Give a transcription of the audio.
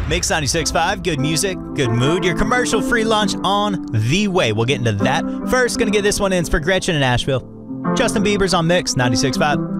Mix 96.5, good music, good mood. Your commercial-free launch on the way. We'll get into that. First, gonna get this one in. It's for Gretchen in Asheville. Justin Bieber's on Mix 96.5.